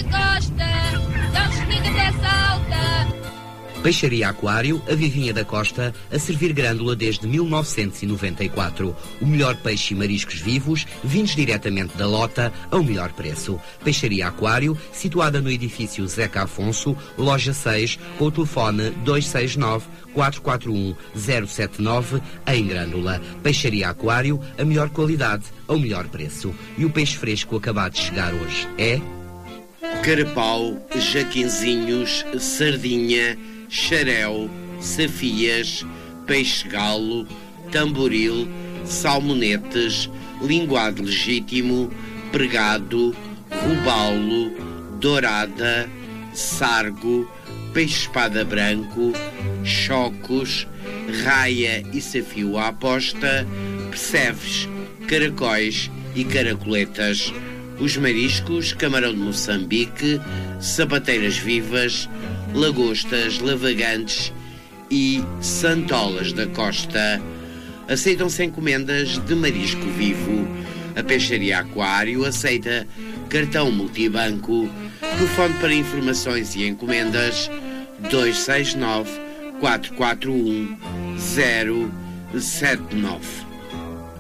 da costa, tão estica até salta. Peixaria Aquário, a Vivinha da Costa, a servir grândola desde 1994. O melhor peixe e mariscos vivos, vindos diretamente da lota, ao melhor preço. Peixaria Aquário, situada no edifício Zeca Afonso, loja 6, com o telefone 269-441-079, em Grândola. Peixaria Aquário, a melhor qualidade, ao melhor preço. E o peixe fresco acabado de chegar hoje é... carapau, jaquinzinhos, sardinha, xaréu, safias, peixe-galo, tamboril, salmonetes, linguado legítimo, pregado, robalo, dourada, sargo, peixe-espada branco, chocos, raia e safio à aposta, percebes, caracóis e caracoletas. Os mariscos, camarão de Moçambique, sapateiras vivas, lagostas, lavagantes e santolas da costa. Aceitam-se encomendas de marisco vivo. A Peixaria Aquário aceita cartão multibanco. Telefone para informações e encomendas 269 441 079.